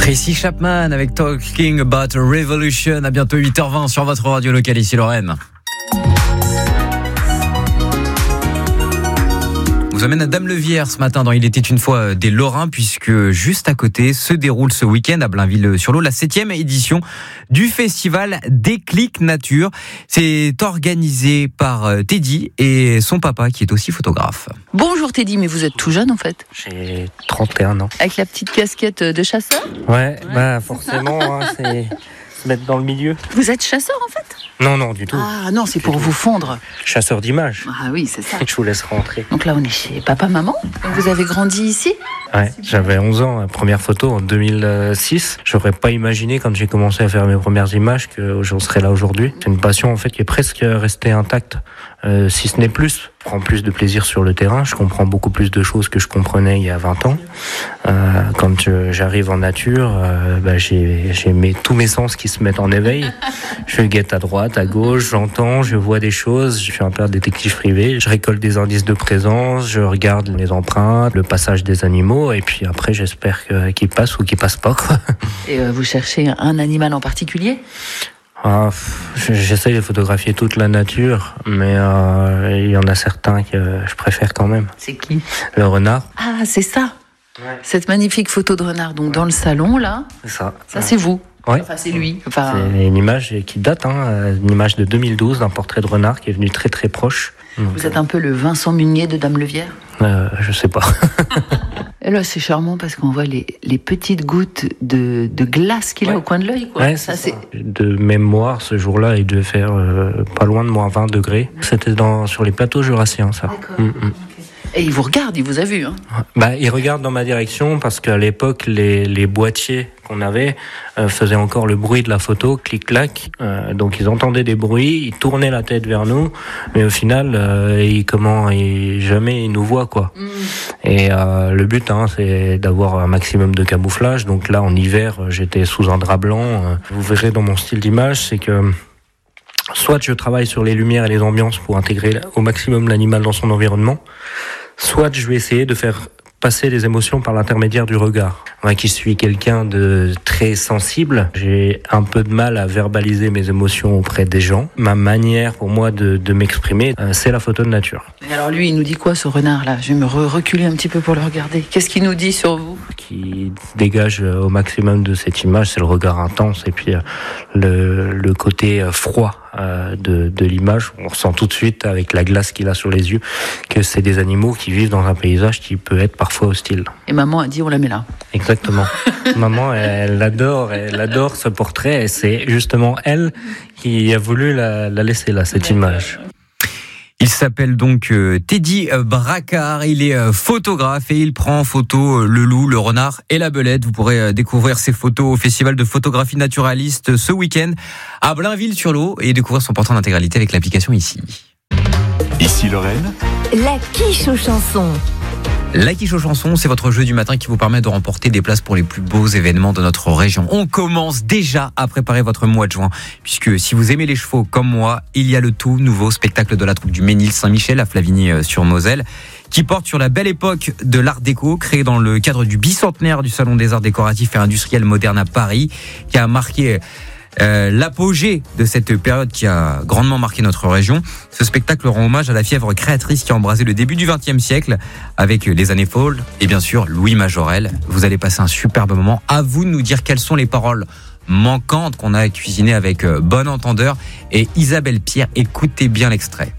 Tracy Chapman avec Talking About a Revolution. À bientôt 8h20 sur votre radio locale ici Lorraine. On vous amène à Dame-le-Vière ce matin dans Il était une fois des Lorrains, puisque juste à côté se déroule ce week-end à Blainville-sur-Lot la 7e édition du festival Déclic Nature. C'est organisé par Teddy et son papa qui est aussi photographe. Bonjour Teddy, mais vous êtes tout jeune en fait. J'ai 31 ans. Avec la petite casquette de chasseur ? Ouais, bah forcément, c'est se mettre dans le milieu. Vous êtes chasseur en fait ? Non, du tout. Ah non, c'est pour vous fondre. Chasseur d'images. Ah oui, c'est ça. Je vous laisse rentrer. Donc là, on est chez papa-maman. Vous avez grandi ici ? Ouais, j'avais 11 ans, la première photo en 2006. J'aurais pas imaginé quand j'ai commencé à faire mes premières images que j'en serais là aujourd'hui. C'est une passion en fait qui est presque restée intacte, si ce n'est plus. Je prends plus de plaisir sur le terrain, je comprends beaucoup plus de choses que je comprenais il y a 20 ans. Quand j'arrive en nature, j'ai tous mes sens qui se mettent en éveil. Je guette à droite, à gauche, j'entends, je vois des choses. Je suis un peu un détective privé. Je récolte des indices de présence, je regarde les empreintes, le passage des animaux, et puis après j'espère qu'ils passent ou qu'ils passent pas, quoi. Et vous cherchez un animal en particulier ? J'essaye de photographier toute la nature, mais il y en a certains que je préfère quand même. C'est qui ? Le renard. Ah, c'est ça. Ouais. Cette magnifique photo de renard, donc dans le salon là. C'est ça. Ça c'est vous. Ouais. Enfin c'est lui. C'est une image qui date, une image de 2012 d'un portrait de renard qui est venu très très proche. Vous êtes un peu le Vincent Munier de Dame-le-Vière ? Je sais pas. Et là, c'est charmant parce qu'on voit les petites gouttes de glace qu'il a au coin de l'œil, quoi. Ouais, c'est ça. De mémoire, ce jour-là, il devait faire pas loin de moins 20 degrés. C'était sur les plateaux jurassiens, ça. D'accord. Et il vous regarde, il vous a vu, hein ? Il regarde dans ma direction parce qu'à l'époque, les boîtiers qu'on avait faisaient encore le bruit de la photo, clic-clac. Donc ils entendaient des bruits, ils tournaient la tête vers nous, mais au final, jamais ils nous voient, quoi. Et le but, c'est d'avoir un maximum de camouflage. Donc là, en hiver, j'étais sous un drap blanc. Vous verrez dans mon style d'image, c'est que soit je travaille sur les lumières et les ambiances pour intégrer au maximum l'animal dans son environnement, soit je vais essayer de faire passer les émotions par l'intermédiaire du regard. Moi qui suis quelqu'un de très sensible, j'ai un peu de mal à verbaliser mes émotions auprès des gens. Ma manière pour moi de m'exprimer, c'est la photo de nature. Et alors lui, il nous dit quoi ce renard-là ? Je vais me reculer un petit peu pour le regarder. Qu'est-ce qu'il nous dit sur vous ? Ce qui dégage au maximum de cette image, c'est le regard intense et puis le côté froid de l'image. On ressent tout de suite avec la glace qu'il a sur les yeux que c'est des animaux qui vivent dans un paysage qui peut être parfois hostile. Et maman a dit on la met là. Exactement. Maman, elle adore ce portrait et c'est justement elle qui a voulu la laisser là, cette image. Il s'appelle donc Teddy Bracard, il est photographe et il prend en photo le loup, le renard et la belette. Vous pourrez découvrir ses photos au Festival de photographie naturaliste ce week-end à Blainville-sur-Lot et découvrir son portrait en intégralité avec l'application ici. Ici Lorraine. La quiche aux chansons. La quiche aux chansons, c'est votre jeu du matin qui vous permet de remporter des places pour les plus beaux événements de notre région. On commence déjà à préparer votre mois de juin, puisque si vous aimez les chevaux comme moi, il y a le tout nouveau spectacle de la troupe du Ménil Saint-Michel à Flavigny-sur-Moselle, qui porte sur la belle époque de l'art déco, créé dans le cadre du bicentenaire du Salon des Arts Décoratifs et Industriels Modernes à Paris, qui a marqué l'apogée de cette période qui a grandement marqué notre région. Ce spectacle rend hommage à la fièvre créatrice qui a embrasé le début du XXe siècle avec les années folles et bien sûr Louis Majorel. Vous allez passer un superbe moment. À vous de nous dire quelles sont les paroles manquantes qu'on a cuisinées avec Bon Entendeur et Isabelle Pierre. Écoutez bien l'extrait.